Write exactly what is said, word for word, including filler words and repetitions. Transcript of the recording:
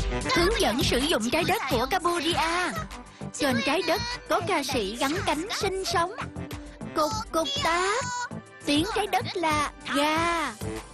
Hướng dẫn sử dụng trái đất của Cambodia. Trên trái đất có ca sĩ gắn cánh sinh sống. Cục cục tác. Tiếng trái đất là gà.